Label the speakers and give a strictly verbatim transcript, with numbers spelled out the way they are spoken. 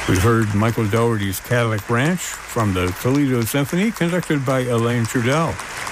Speaker 1: We heard Michael Dougherty's Cadillac Ranch from the Toledo Symphony, conducted by Elaine Trudell.